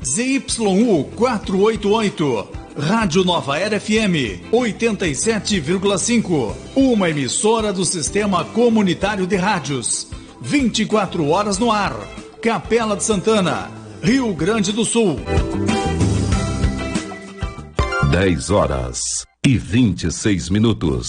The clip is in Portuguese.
ZYU 488, Rádio Nova Era FM 87,5, uma emissora do Sistema Comunitário de Rádios, 24 horas no ar, Capela de Santana, Rio Grande do Sul. 10 horas e 26 minutos.